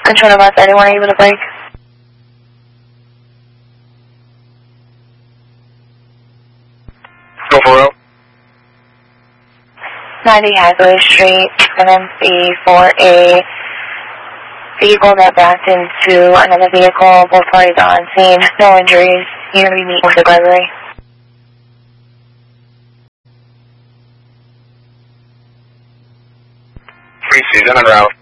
Control of us, anyone able to break? 440. 90 Hathaway Street, going to be for a vehicle that backed into another vehicle. Both parties are on scene. No injuries. You're going to be meeting with the Gregory. 3 Season en route.